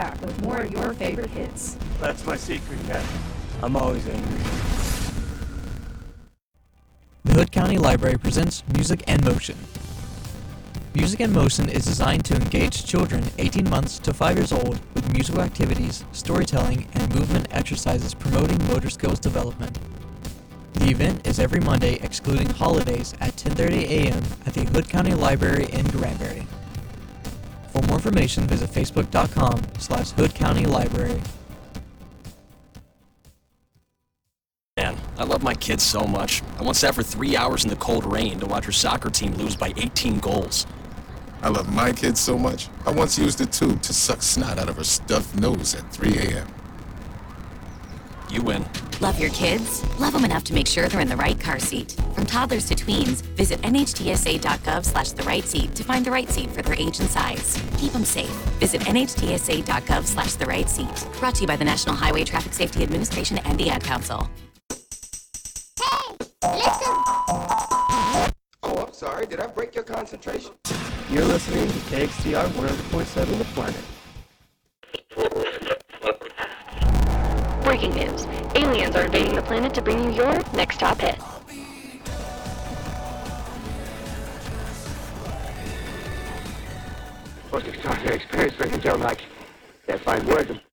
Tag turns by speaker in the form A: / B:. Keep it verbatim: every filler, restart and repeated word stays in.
A: back with more of your favorite hits.
B: That's my secret, Cat. I'm always angry.
C: The Hood County Library presents Music and Motion. Music and Motion is designed to engage children eighteen months to five years old with musical activities, storytelling, and movement exercises promoting motor skills development. The event is every Monday, excluding holidays, at ten thirty a.m. at the Hood County Library in Granbury. For more information, visit facebook.com slash Hood County Library.
D: Man, I love my kids so much. I once sat for three hours in the cold rain to watch her soccer team lose by eighteen goals.
E: I love my kids so much, I once used a tube to suck snot out of her stuffed nose at three a.m.
D: You win.
F: Love your kids? Love them enough to make sure they're in the right car seat. From toddlers to tweens, visit nhtsa.gov slash the right seat to find the right seat for their age and size. Keep them safe. Visit nhtsa.gov slash the right seat. Brought to you by the National Highway Traffic Safety Administration and the Ad Council.
G: Hey, listen! Oh, I'm sorry. Did I break your concentration?
B: You're listening to K X T R one hundred point seven The Planet.
A: Breaking news. Aliens are invading the planet to bring you your next top hit.
B: Most extraordinary experience, I can tell, Mike. Can't find words.